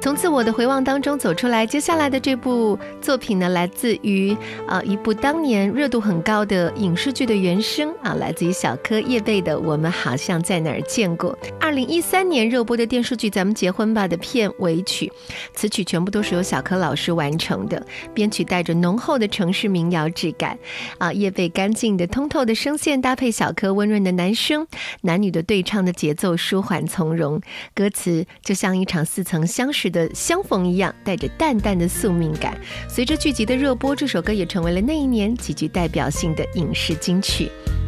从自我的回望当中走出来。接下来的这部作品呢，来自于一部当年热度很高的影视剧的原声来自于小柯叶蓓的《我们好像在哪儿见过》。2013年热播的电视剧《咱们结婚吧》的片尾曲，词曲全部都是由小柯老师完成的，编曲带着浓厚的城市民谣质感叶蓓干净的通透的声线搭配小柯温润的男声，男女的对唱的节奏舒缓从容，歌词就像一场似曾相识的相逢一样，带着淡淡的宿命感。随着剧集的热播，这首歌也成为了那一年极具代表性的影视金曲。